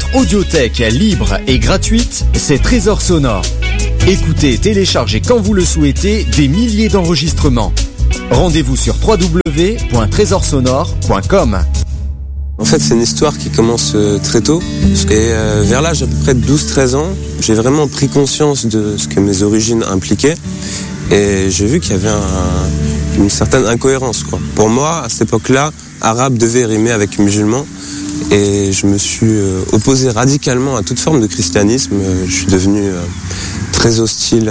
audiothèque libre et gratuite, c'est Trésor Sonore. Écoutez et téléchargez quand vous le souhaitez des milliers d'enregistrements. Rendez-vous sur www.trésorsonore.com. En fait, c'est une histoire qui commence très tôt. Et vers l'âge à peu près de 12-13 ans, j'ai vraiment pris conscience de ce que mes origines impliquaient. Et j'ai vu qu'il y avait une certaine incohérence, quoi. Pour moi, à cette époque-là, arabe devait rimer avec musulman. Et je me suis opposé radicalement à toute forme de christianisme. Je suis devenu très hostile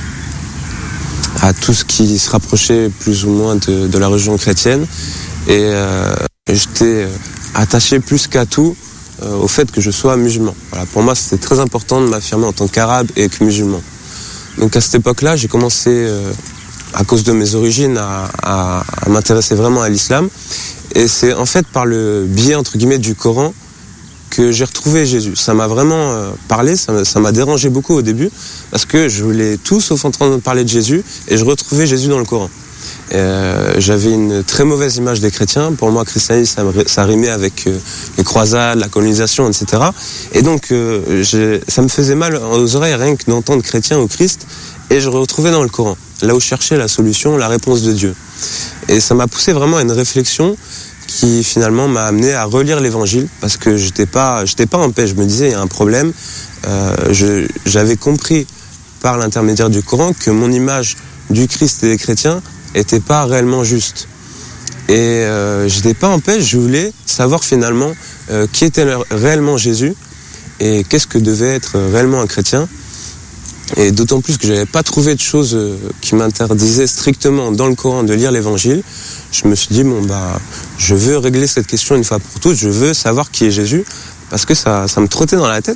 à tout ce qui se rapprochait plus ou moins de la religion chrétienne. Et j'étais attaché plus qu'à tout au fait que je sois musulman. Voilà, pour moi, c'était très important de m'affirmer en tant qu'arabe et que musulman. Donc à cette époque-là, j'ai commencé, à cause de mes origines, à m'intéresser vraiment à l'islam. Et c'est en fait par le biais, entre guillemets, du Coran que j'ai retrouvé Jésus. Ça m'a vraiment parlé, ça m'a dérangé beaucoup au début, parce que je voulais tout sauf entendre parler de Jésus, et je retrouvais Jésus dans le Coran. J'avais une très mauvaise image des chrétiens. Pour moi, christianisme, ça rimait avec les croisades, la colonisation, etc. Et donc, ça me faisait mal aux oreilles rien que d'entendre chrétien ou Christ, et je retrouvais dans le Coran, là où je cherchais la solution, la réponse de Dieu. Et ça m'a poussé vraiment à une réflexion qui finalement m'a amené à relire l'évangile, parce que j'étais pas en paix. Je me disais, il y a un problème. J'avais compris par l'intermédiaire du Coran que mon image du Christ et des chrétiens était pas réellement juste. Et j'étais pas en paix. Je voulais savoir finalement qui était réellement Jésus et qu'est-ce que devait être réellement un chrétien. Et d'autant plus que j'avais pas trouvé de choses qui m'interdisaient strictement dans le Coran de lire l'évangile. Je me suis dit, je veux régler cette question une fois pour toutes, je veux savoir qui est Jésus, parce que ça me trottait dans la tête,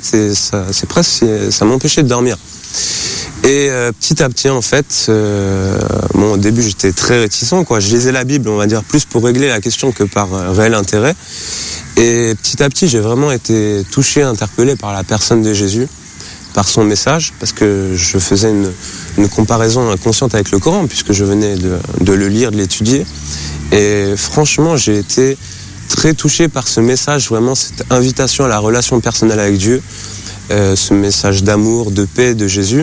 ça m'empêchait de dormir. Et petit à petit, en fait, au début j'étais très réticent, quoi. Je lisais la Bible, on va dire, plus pour régler la question que par réel intérêt. Et petit à petit, j'ai vraiment été touché, interpellé par la personne de Jésus, par son message, parce que je faisais une comparaison inconsciente avec le Coran, puisque je venais de le lire, de l'étudier. Et franchement, j'ai été très touché par ce message, vraiment cette invitation à la relation personnelle avec Dieu, ce message d'amour, de paix de Jésus.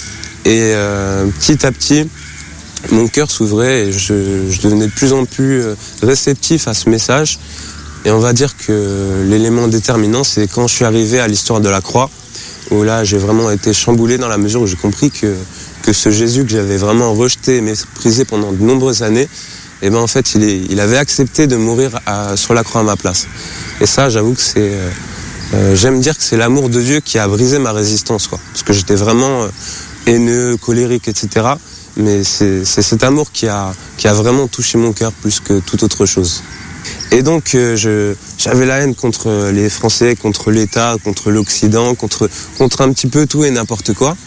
Et petit à petit, mon cœur s'ouvrait et je devenais de plus en plus réceptif à ce message. Et on va dire que l'élément déterminant, c'est quand je suis arrivé à l'histoire de la croix, où là j'ai vraiment été chamboulé dans la mesure où j'ai compris que ce Jésus que j'avais vraiment rejeté et méprisé pendant de nombreuses années, et en fait il avait accepté de mourir sur la croix à ma place. Et ça, j'avoue que j'aime dire que c'est l'amour de Dieu qui a brisé ma résistance, quoi. Parce que j'étais vraiment haineux, colérique, etc. Mais c'est cet amour qui a vraiment touché mon cœur plus que toute autre chose. Et donc j'avais la haine contre les Français, contre l'État, contre l'Occident, contre un petit peu tout et n'importe quoi.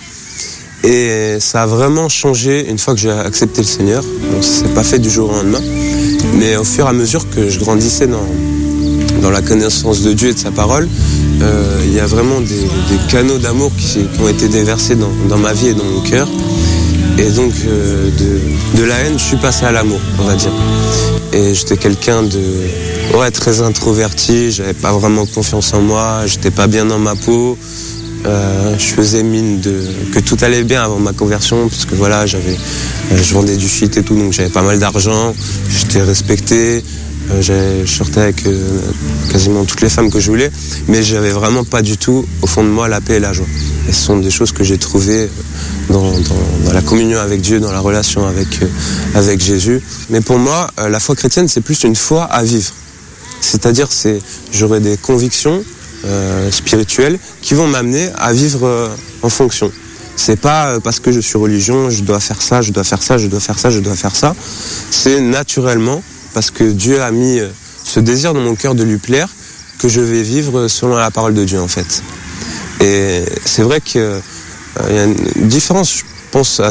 Et ça a vraiment changé une fois que j'ai accepté le Seigneur. Donc ça s'est pas fait du jour au lendemain, mais au fur et à mesure que je grandissais dans la connaissance de Dieu et de sa parole, il y a vraiment des canaux d'amour qui ont été déversés dans ma vie et dans mon cœur. Et donc de la haine, je suis passé à l'amour, on va dire. Et j'étais quelqu'un de très introverti, j'avais pas vraiment confiance en moi, j'étais pas bien dans ma peau. Je faisais mine que tout allait bien avant ma conversion, parce que voilà, je vendais du shit et tout, donc j'avais pas mal d'argent, j'étais respecté, je sortais avec quasiment toutes les femmes que je voulais, mais j'avais vraiment pas du tout au fond de moi la paix et la joie. Et ce sont des choses que j'ai trouvées dans la communion avec Dieu, dans la relation avec Jésus. Mais pour moi, la foi chrétienne, c'est plus une foi à vivre. C'est-à-dire, j'aurai des convictions spirituelles qui vont m'amener à vivre en fonction. C'est pas parce que je suis religion, je dois faire ça, je dois faire ça, je dois faire ça, je dois faire ça. C'est naturellement parce que Dieu a mis ce désir dans mon cœur de lui plaire que je vais vivre selon la parole de Dieu, en fait. Et c'est vrai qu'il y a une différence, je pense,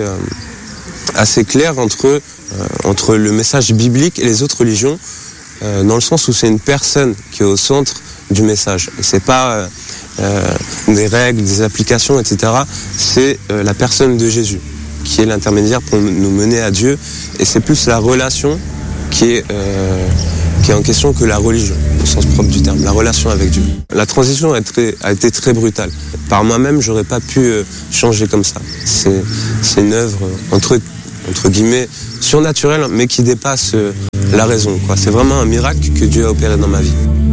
assez claire entre le message biblique et les autres religions, dans le sens où c'est une personne qui est au centre du message. Et c'est pas des règles, des applications, etc. C'est la personne de Jésus qui est l'intermédiaire pour nous mener à Dieu. Et c'est plus la relation qui est en question que la religion. au sens propre du terme, la relation avec Dieu. La transition a été très brutale. Par moi-même, j'aurais pas pu changer comme ça. C'est une œuvre entre guillemets surnaturelle, mais qui dépasse la raison, quoi. C'est vraiment un miracle que Dieu a opéré dans ma vie.